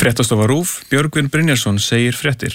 Fréttastofa RÚV, Björgvin Brynjarsson segir fréttir.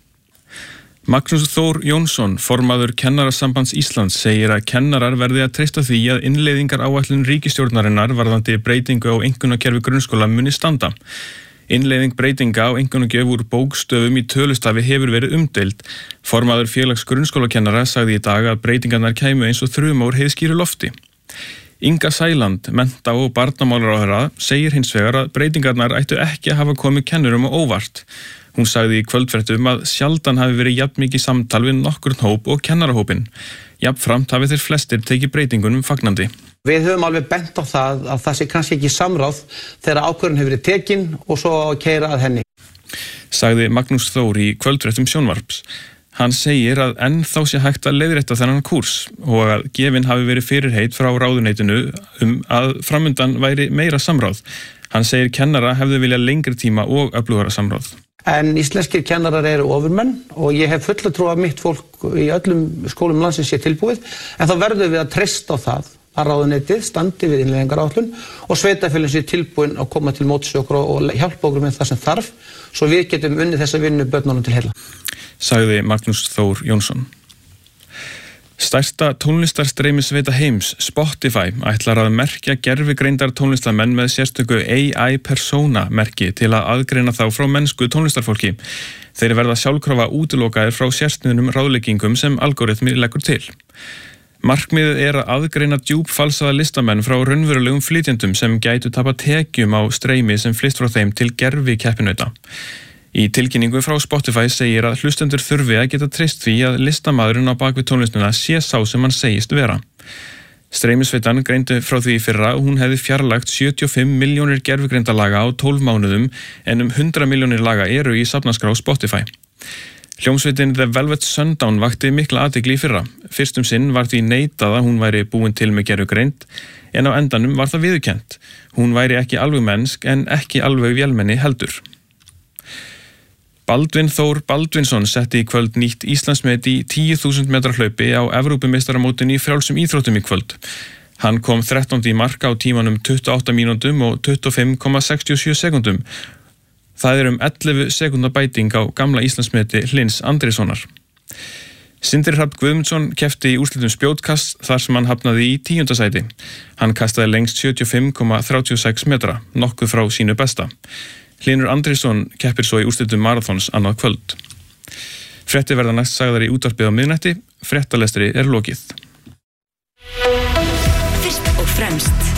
Magnús Þór Jónsson, formaður Kennarasambands Íslands, segir að kennarar verði að treysta því að innleiðingaráætlun ríkisstjórnarinnar varðandi breytingu á einkunnakerfi grunnskóla muni standa. Innleiðing breytinga á einkunnagjöf úr bókstöfum í tölustafi hefur verið umdeild. Formaður félags grunnskólakennara sagði í dag að breytingarnar kæmu eins og þruma úr heiðskýru lofti. Inga Sæland, mennta- og barnamálaráðherra, segir hins vegar að breytingarnar ættu ekki að hafa komið kennurum á óvart. Hún sagði í kvöldfréttum að sjaldan hafi verið jafnmikið samtal við nokkurn hóp og kennarahópinn. Jafnframt hafi þeir flestir tekið breytingunum fagnandi. Við höfum alveg bent á það sé kannski ekki samráð þegar ákvörðun hefur verið tekin og svo að keyra að henni. Sagði Magnús Þór í kvöldfréttum Sjónvarps. Hann segir að ennþá sé hægt að leiðrétta þennan kúrs og að gefin hafi verið fyrirheit frá ráðuneytinu að framundan væri meira samráð. Hann segir kennara hefðu viljað lengri tíma og öflugara samráð. En íslenskir kennarar eru ofurmenn og ég hef fulla trú að mitt fólk í öllum skólum landsins sé tilbúið, en þá verðum við að treysta á það að ráðuneytið standi við innleiðingaráætlun og sveitarfélögin sé tilbúin að koma til móts við okkur og hjálpa okkur með það sem þarf, svo við getum unnið þessa vinnu börnunum til heilla. Sagði Magnús Þór Jónsson. Stærsta tónlistarstreymisveita heims, Spotify, ætlar að merkja gervigreindar tónlistarmenn með sérstöku AI persona merki til að aðgreina þá frá mennsku tónlistarfólki. Þeir verða sjálfkrafa útilokaðir frá sérsniðnum ráðleggingum sem algoritmi leggur til. Markmiðið er að aðgreina djúpfalsaða listamenn frá raunverulegum flytjendum sem gætu tapa tekjum á streymi sem flyst frá þeim til gervi keppinauta. Í tilkynningu frá Spotify segir að hlustendur þurfi að geta treyst því að listamaðurinn á bakvið tónlistina sé sá sem hann segist vera. Streymisveitan greindi frá því í fyrra og hún hefði fjarlægt 75 milljónir gervigreindalaga á 12 mánuðum en 100 milljónir laga eru í safnaskrá Spotify. Hljómsveitin The Velvet Sundown vakti mikla athygli í fyrra. Fyrstum sinn var því neitað að hún væri búin til með gervigreind en á endanum var það viðurkennt. Hún væri ekki alveg mennsk en ekki alveg vélmenni heldur. Baldvin Þór Baldvinsson setti í kvöld nýtt Íslandsmet í 10.000 metra hlaupi á Evrópumeistaramótinu í frjálsum íþróttum í kvöld. Hann kom 13. í mark á tímanum 28 mínútum og 25,67 sekundum. Það 11 sekúnda bæting á gamla Íslandsmeti Hlyns Andréssonar. Sindri Hrafn Guðmundsson keppti í úrslitum spjótkast þar sem hann hafnaði í 10. sæti. Hann kastaði lengst 75,36 metra, nokkuð frá sínu besta. Hlynur Andrésson keppir svo í úrslitum marathons annað kvöld. Fréttir verða næst sagðar í útvarpið á miðnætti. Fréttalestri lokið. Fyrst og fremst.